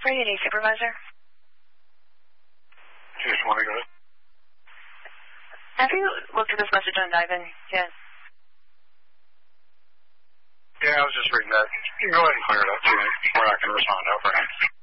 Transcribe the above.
A&E supervisor. You just want to go ahead? Have you looked at this message on Diven yet? Yeah, I was just reading that. You can go ahead and clear it up, too. We're not going to respond over.